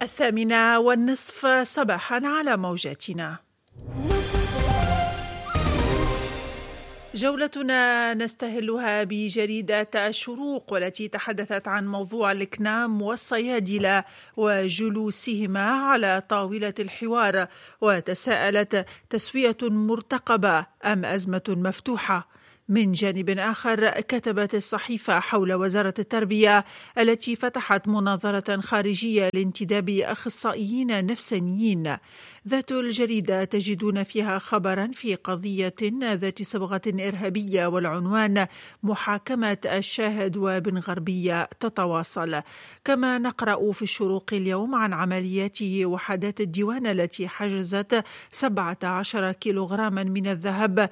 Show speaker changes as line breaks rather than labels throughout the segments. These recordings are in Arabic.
8:30 صباحا على موجاتنا. جولتنا نستهلها بجريدة الشروق، والتي تحدثت عن موضوع الإكنام والصيادلة وجلوسهما على طاولة الحوار، وتساءلت: تسوية مرتقبة أم أزمة مفتوحة؟ من جانب آخر، كتبت الصحيفة حول وزارة التربية التي فتحت مناظرة خارجية لانتداب أخصائيين نفسانيين. ذات الجريدة تجدون فيها خبرا في قضية ذات صبغة إرهابية، والعنوان: محاكمة الشاهد وبن غربية تتواصل. كما نقرأ في الشروق اليوم عن عمليات وحدات الديوان التي حجزت 17 كيلوغراما من الذهب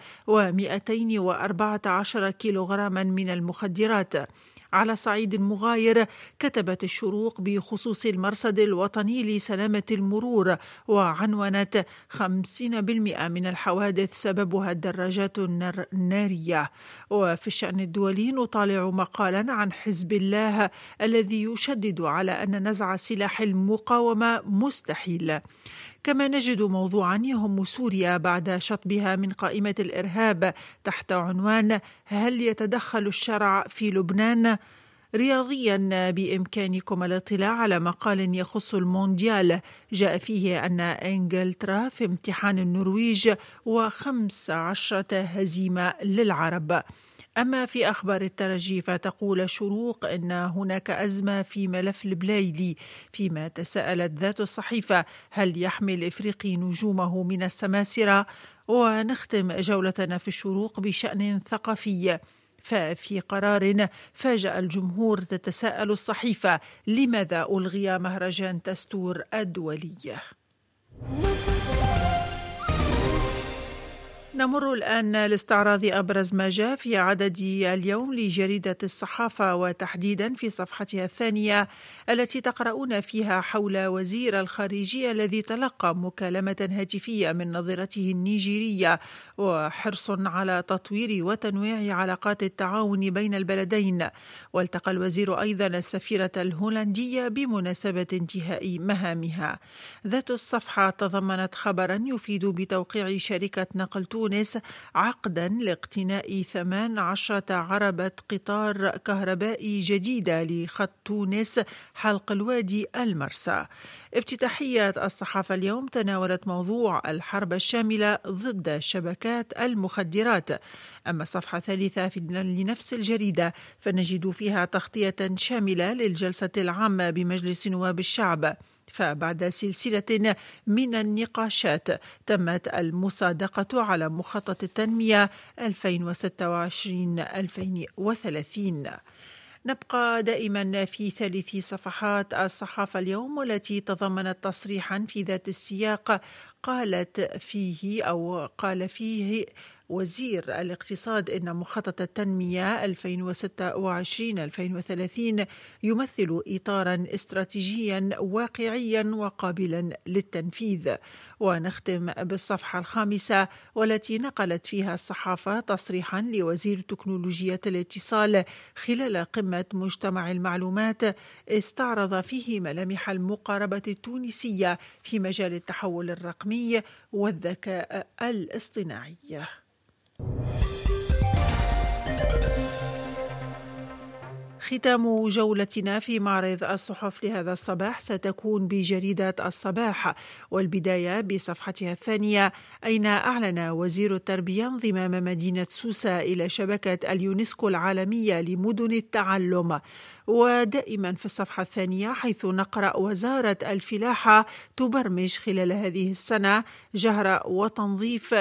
و214 كيلوغراما من المخدرات. على صعيد مغاير، كتبت الشروق بخصوص المرصد الوطني لسلامة المرور، وعنونت 50% من الحوادث سببها الدراجات النارية. وفي الشأن الدولي نطالع مقالا عن حزب الله الذي يشدد على أن نزع سلاح المقاومة مستحيل. كما نجد موضوعا يهم سوريا بعد شطبها من قائمة الإرهاب تحت عنوان: هل يتدخل الشرع في لبنان؟ رياضيا، بإمكانكم الاطلاع على مقال يخص المونديال جاء فيه أن إنجلترا في امتحان النرويج و15 هزيمة للعرب. أما في أخبار الترجي فتقول الشروق إن هناك أزمة في ملف البلايلي، فيما تساءلت ذات الصحيفة: هل يحمي الإفريقي نجومه من السماسرة؟ ونختم جولتنا في الشروق بشأن ثقافي، ففي قرار فاجأ الجمهور تتساءل الصحيفة: لماذا ألغي مهرجان تستور الدولي؟ نمر الآن لاستعراض أبرز ما جاء في عدد اليوم لجريدة الصحافة، وتحديدا في صفحتها الثانية التي تقرؤون فيها حول وزير الخارجية الذي تلقى مكالمة هاتفية من نظيرته النيجيرية، وحرص على تطوير وتنويع علاقات التعاون بين البلدين. والتقى الوزير أيضا السفيرة الهولندية بمناسبة انتهاء مهامها. ذات الصفحة تضمنت خبرا يفيد بتوقيع شركة نقل تونس عقدا لاقتناء 18 عربة قطار كهربائي جديدة لخط تونس حلق الوادي المرسى. افتتاحية الصحافة اليوم تناولت موضوع الحرب الشاملة ضد شبكات المخدرات. أما الصفحة الثالثة لنفس الجريدة فنجد فيها تغطية شاملة للجلسة العامة بمجلس نواب الشعب، فبعد سلسلة من النقاشات تمت المصادقة على مخطط التنمية 2026-2030. نبقى دائما في ثالث صفحات الصحافة اليوم، والتي تضمنت تصريحا في ذات السياق قال فيه وزير الاقتصاد إن مخطط التنمية 2026-2030 يمثل إطارا استراتيجيا واقعيا وقابلا للتنفيذ. ونختم بالصفحة الخامسة، والتي نقلت فيها الصحافة تصريحا لوزير تكنولوجيا الاتصال خلال قمة مجتمع المعلومات استعرض فيه ملامح المقاربة التونسية في مجال التحول الرقمي والذكاء الاصطناعي. ختام جولتنا في معرض الصحف لهذا الصباح ستكون بجريدة الصباح، والبداية بصفحتها الثانية، أين أعلن وزير التربية انضمام مدينة سوسة إلى شبكة اليونسكو العالمية لمدن التعلم. ودائما في الصفحة الثانية حيث نقرأ: وزارة الفلاحة تبرمج خلال هذه السنة جهر وتنظيف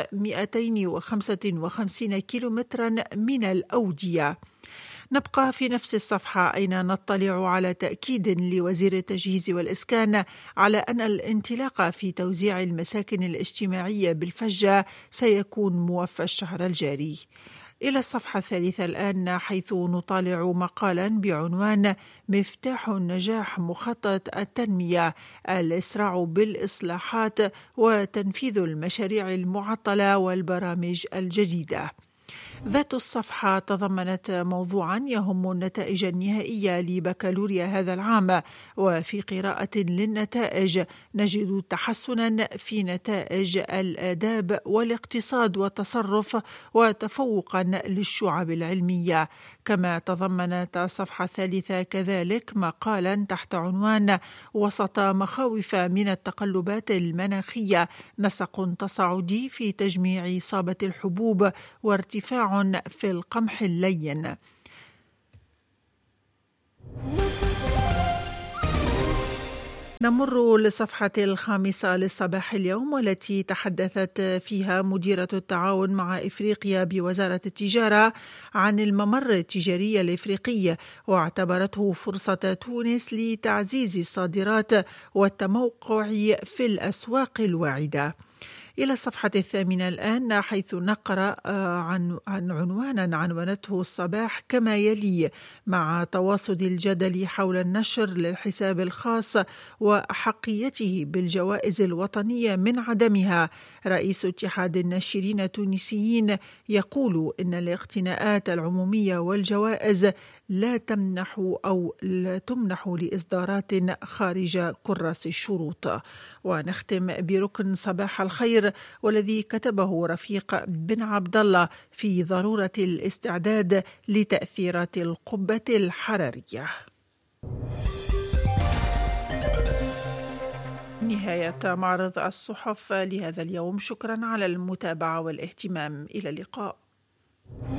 255 كيلومترا من الأودية. نبقى في نفس الصفحة أين نطلع على تأكيد لوزير التجهيز والإسكان على أن الانطلاق في توزيع المساكن الاجتماعية بالفجة سيكون موفى الشهر الجاري. إلى الصفحة الثالثة الآن، حيث نطالع مقالا بعنوان: مفتاح النجاح مخطط التنمية، الإسراع بالإصلاحات وتنفيذ المشاريع المعطلة والبرامج الجديدة. ذات الصفحة تضمنت موضوعا يهم النتائج النهائية لبكالوريا هذا العام، وفي قراءة للنتائج نجد تحسنا في نتائج الآداب والاقتصاد والتصرف وتفوقا للشعب العلمية. كما تضمنت الصفحة الثالثة كذلك مقالا تحت عنوان وسط مخاوف من التقلبات المناخية نسق تصاعدي في تجميع إصابة الحبوب وارتفاع في القمح اللين. نمر للصفحة الخامسة للصباح اليوم، والتي تحدثت فيها مديرة التعاون مع إفريقيا بوزارة التجارة عن الممر التجاري الإفريقي، واعتبرته فرصة تونس لتعزيز الصادرات والتموقع في الأسواق الواعدة. إلى الصفحة الثامنة الآن، حيث نقرأ عن عنوانا عنونته الصباح كما يلي: مع تواصل الجدل حول النشر للحساب الخاص وأحقيته بالجوائز الوطنية من عدمها، رئيس اتحاد الناشرين التونسيين يقول إن الاقتناءات العمومية والجوائز لا تمنح لإصدارات خارج كراس الشروط. ونختم بركن صباح الخير، والذي كتبه رفيق بن عبد الله في ضرورة الاستعداد لتأثيرات القبة الحرارية. نهاية معرض الصحف لهذا اليوم. شكرا على المتابعة والاهتمام. إلى اللقاء.